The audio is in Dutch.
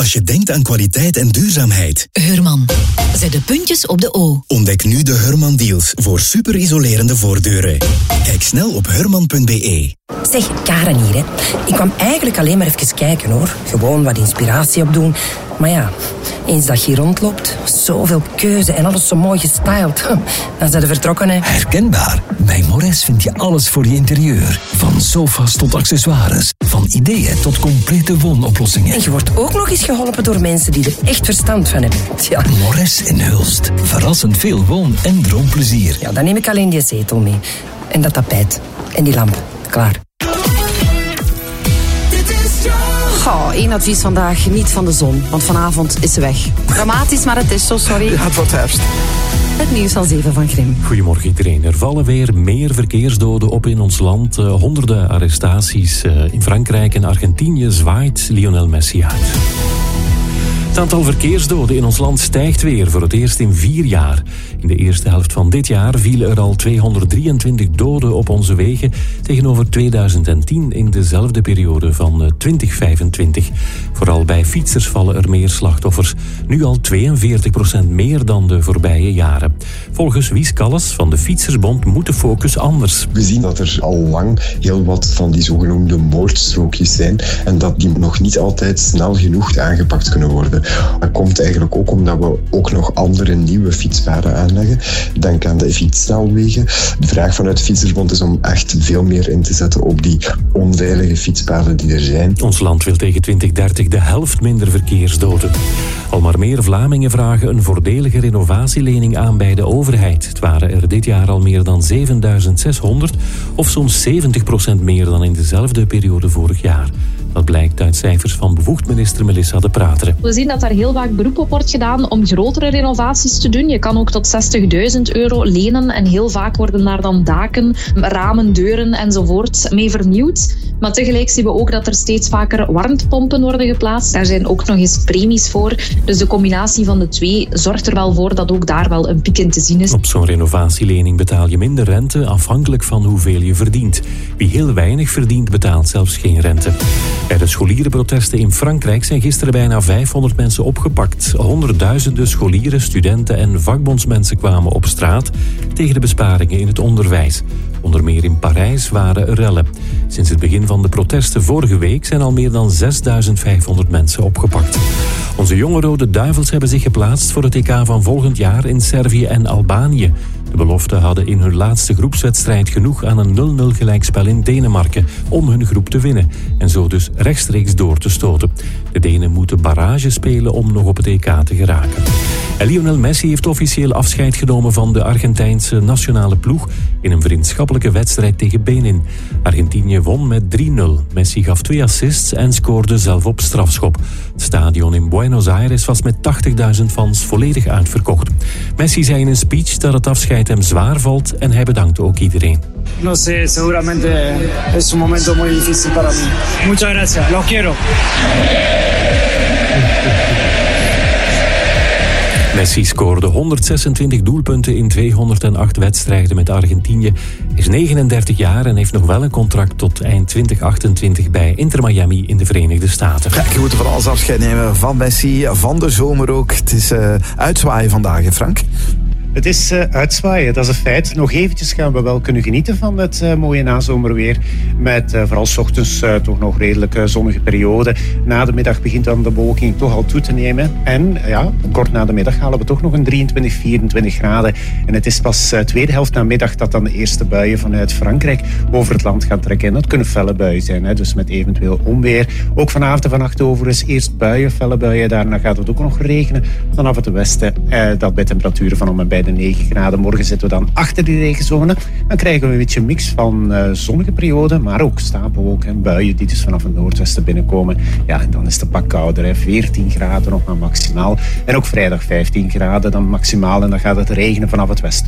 als je denkt aan kwaliteit en duurzaamheid. Hurman. Zet de puntjes op de O. Ontdek nu de Hurman deals voor superisolerende voordeuren. Kijk snel op hurman.be. Zeg, Karen hier, hè. Ik kwam eigenlijk alleen maar even kijken, hoor. Gewoon wat inspiratie opdoen. Maar ja, eens dat je hier rondloopt, zoveel keuze en alles zo mooi gestyled. Dan zijn ze vertrokken, hè. Herkenbaar. Bij Mores vind je alles voor je interieur. Van sofa's tot accessoires. Van ideeën tot complete woonoplossingen. En je wordt ook nog eens geholpen door mensen die er echt verstand van hebben. Ja. Mores in Hulst. Verrassend veel woon- en droomplezier. Ja, dan neem ik alleen die zetel mee. En dat tapijt. En die lamp. Klaar. Eén advies vandaag, niet van de zon, want vanavond is ze weg. Dramatisch, maar het is zo, sorry. Ja, het wordt herfst. Het nieuws van 7 van Grim. Goedemorgen iedereen. Er vallen weer meer verkeersdoden op in ons land. Honderden arrestaties in Frankrijk en Argentinië zwaait Lionel Messi uit. Het aantal verkeersdoden in ons land stijgt weer voor het eerst in 4 jaar. In de eerste helft van dit jaar vielen er al 223 doden op onze wegen, tegenover 2010 in dezelfde periode van 2025. Vooral bij fietsers vallen er meer slachtoffers. Nu al 42% meer dan de voorbije jaren. Volgens Wies Kalles van de Fietsersbond moet de focus anders. We zien dat er al lang heel wat van die zogenoemde moordstrookjes zijn en dat die nog niet altijd snel genoeg aangepakt kunnen worden. Dat komt eigenlijk ook omdat we ook nog andere nieuwe fietspaden aanleggen. Denk aan de fietssnelwegen. De vraag vanuit de Fietsersbond is om echt veel meer in te zetten op die onveilige fietspaden die er zijn. Ons land wil tegen 2030 de helft minder verkeersdoden. Al maar meer Vlamingen vragen een voordelige renovatielening aan bij de overheid. Het waren er dit jaar al meer dan 7600, of soms 70% meer dan in dezelfde periode vorig jaar. Dat blijkt uit cijfers van bevoegd minister Melissa De Prateren. We zien dat daar heel vaak beroep op wordt gedaan om grotere renovaties te doen. Je kan ook tot €60.000 lenen en heel vaak worden daar dan daken, ramen, deuren enzovoort mee vernieuwd. Maar tegelijk zien we ook dat er steeds vaker warmtepompen worden geplaatst. Daar zijn ook nog eens premies voor. Dus de combinatie van de twee zorgt er wel voor dat ook daar wel een piek in te zien is. Op zo'n renovatielening betaal je minder rente afhankelijk van hoeveel je verdient. Wie heel weinig verdient betaalt zelfs geen rente. Bij de scholierenprotesten in Frankrijk zijn gisteren bijna 500 mensen opgepakt. Honderdduizenden scholieren, studenten en vakbondsmensen kwamen op straat tegen de besparingen in het onderwijs. Onder meer in Parijs waren er rellen. Sinds het begin van de protesten vorige week zijn al meer dan 6500 mensen opgepakt. Onze jonge Rode Duivels hebben zich geplaatst voor het EK van volgend jaar in Servië en Albanië. De beloften hadden in hun laatste groepswedstrijd genoeg aan een 0-0 gelijkspel in Denemarken om hun groep te winnen en zo dus rechtstreeks door te stoten. De Denen moeten barrage spelen om nog op het EK te geraken. En Lionel Messi heeft officieel afscheid genomen van de Argentijnse nationale ploeg in een vriendschappelijke wedstrijd tegen Benin. Argentinië won met 3-0. Messi gaf 2 assists en scoorde zelf op strafschop. Het stadion in Buenos Aires was met 80.000 fans volledig uitverkocht. Messi zei in een speech dat het afscheid hem zwaar valt en hij bedankte ook iedereen. No sé, seguramente es un momento muy difícil para mí. Muchas gracias, los quiero. Messi scoorde 126 doelpunten in 208 wedstrijden met Argentinië. Hij is 39 jaar en heeft nog wel een contract tot eind 2028 bij Inter Miami in de Verenigde Staten. Ja, je moet van alles afscheid nemen van Messi, van de zomer ook. Het is uitzwaaien vandaag, hè Frank? Het is uitzwaaien, dat is een feit. Nog eventjes gaan we wel kunnen genieten van het mooie nazomerweer. Met vooral 's ochtends toch nog redelijk zonnige periode. Na de middag begint dan de bewolking toch al toe te nemen. En ja, kort na de middag halen we toch nog een 23, 24 graden. En het is pas tweede helft namiddag dat dan de eerste buien vanuit Frankrijk over het land gaan trekken. En dat kunnen felle buien zijn, hè, dus met eventueel onweer. Ook vanavond en vannacht overigens eerst buien, felle buien. Daarna gaat het ook nog regenen vanaf het westen. Dat bij temperaturen van om en bij de 9 graden. Morgen zitten we dan achter die regenzone. Dan krijgen we een beetje een mix van zonnige perioden, maar ook stapelwolken en buien die dus vanaf het noordwesten binnenkomen. Ja, en dan is de pak kouder, hè. 14 graden nog maar maximaal. En ook vrijdag 15 graden dan maximaal en dan gaat het regenen vanaf het westen.